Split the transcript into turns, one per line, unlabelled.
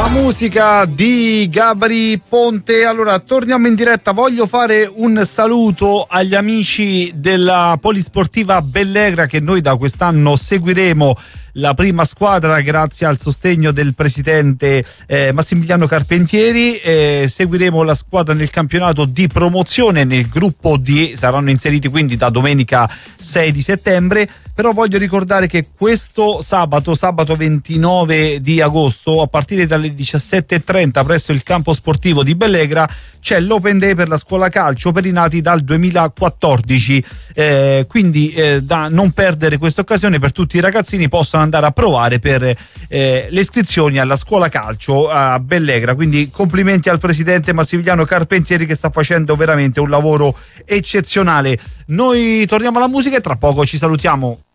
Musica di Gabri Ponte. Allora torniamo in diretta. Voglio fare un saluto agli amici della Polisportiva Bellegra, che noi da quest'anno seguiremo la prima squadra grazie al sostegno del presidente Massimiliano Carpentieri. Seguiremo la squadra nel campionato di promozione nel gruppo D, saranno inseriti quindi da domenica 6 di settembre. Però voglio ricordare che questo sabato 29 di agosto, a partire dalle 17:30 presso il campo sportivo di Bellegra, c'è l'Open Day per la scuola calcio per i nati dal 2014, quindi da non perdere questa occasione. Per tutti i ragazzini possono andare a provare per le iscrizioni alla scuola calcio a Bellegra. Quindi complimenti al presidente Massimiliano Carpentieri, che sta facendo veramente un lavoro eccezionale. Noi torniamo alla musica e tra poco ci salutiamo.